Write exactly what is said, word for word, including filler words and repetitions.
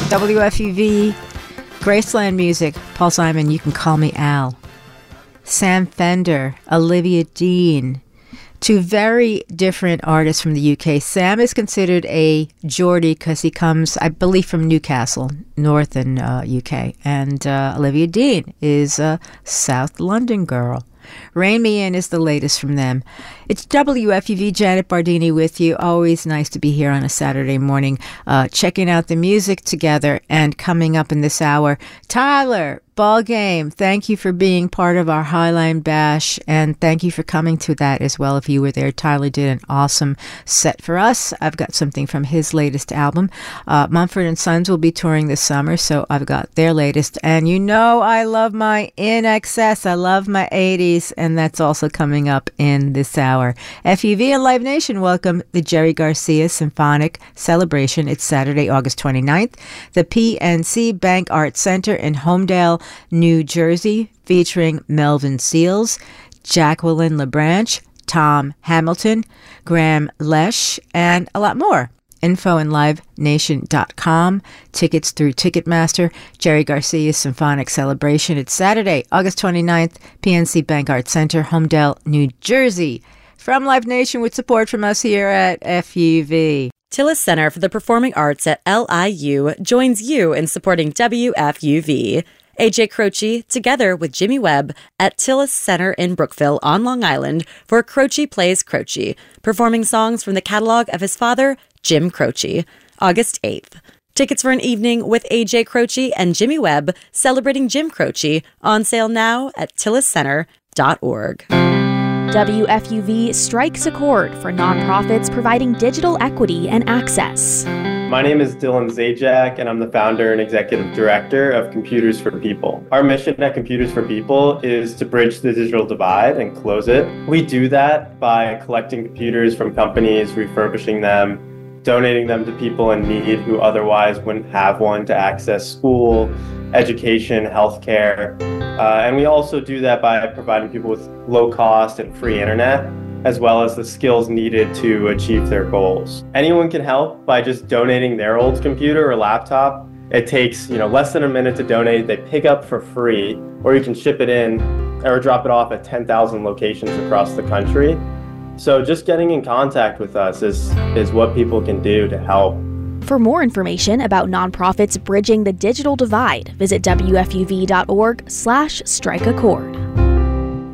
W F U V, Graceland Music, Paul Simon, You Can Call Me Al. Sam Fender, Olivia Dean. Two very different artists from the U K. Sam is considered a Geordie because he comes, I believe, from Newcastle, northern uh, U K. And uh, Olivia Dean is a South London girl. Rain Me In is the latest from them. It's W F U V, Janet Bardini with you. Always nice to be here on a Saturday morning, uh, checking out the music together. And coming up in this hour, Tyler Ball Game. Thank you for being part of our Highline Bash, and thank you for coming to that as well if you were there. Tyler did an awesome set for us. I've got something from his latest album. Uh, Mumford and Sons will be touring this summer, so I've got their latest. And you know I love my In Excess. I love my eighties, and that's also coming up in this hour. F U V and Live Nation welcome the Jerry Garcia Symphonic Celebration. It's Saturday, August twenty-ninth. The P N C Bank Art Center in Homedale, New Jersey, featuring Melvin Seals, Jacqueline LeBranch, Tom Hamilton, Graham Lesh, and a lot more. Info in live nation dot com. Tickets through Ticketmaster. Jerry Garcia Symphonic Celebration. It's Saturday, August twenty-ninth, P N C Bank Art Center, Homedale, New Jersey. From Live Nation with support from us here at F U V. Tillis Center for the Performing Arts at L I U joins you in supporting W F U V. A J Croce, together with Jimmy Webb, at Tillis Center in Brookville on Long Island for Croce Plays Croce, performing songs from the catalog of his father, Jim Croce, August eighth. Tickets for an evening with A J Croce and Jimmy Webb celebrating Jim Croce on sale now at tillis center dot org. W F U V strikes a chord for nonprofits providing digital equity and access. My name is Dylan Zajac, and I'm the founder and executive director of Computers for People. Our mission at Computers for People is to bridge the digital divide and close it. We do that by collecting computers from companies, refurbishing them, donating them to people in need who otherwise wouldn't have one to access school, education, healthcare. Uh, and we also do that by providing people with low cost and free internet, as well as the skills needed to achieve their goals. Anyone can help by just donating their old computer or laptop. It takes, you know, less than a minute to donate. They pick up for free, or you can ship it in or drop it off at ten thousand locations across the country. So just getting in contact with us is, is what people can do to help. For more information about nonprofits bridging the digital divide, visit W F U V dot org slash strike a chord.